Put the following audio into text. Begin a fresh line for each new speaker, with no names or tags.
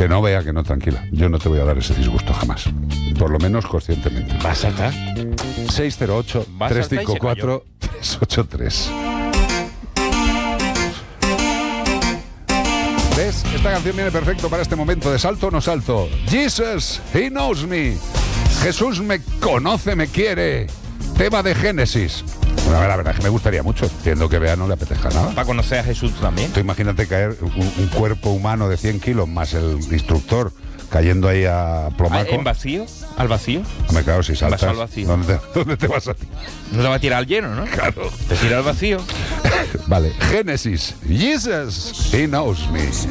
Que no vea, que no, tranquila. Yo no te voy a dar ese disgusto jamás. Por lo menos conscientemente.
¿Va a saltar?
608-354-383. ¿Ves? Esta canción viene perfecto para este momento de salto o no salto. Jesus, He knows me. Jesús me conoce, me quiere. Tema de Génesis. Bueno, la verdad es que me gustaría mucho. Entiendo que Bea no le apetezca nada.
¿Para conocer a Jesús también?
Tú imagínate caer un cuerpo humano de 100 kilos más el instructor cayendo ahí a plomaco.
¿En vacío? ¿Al vacío?
Hombre, claro, si saltas,
Vas al vacío.
¿dónde te vas a ti?
No te va a tirar al lleno, ¿no?
Claro.
Te tira al vacío.
Vale, Génesis. Jesus, He knows me.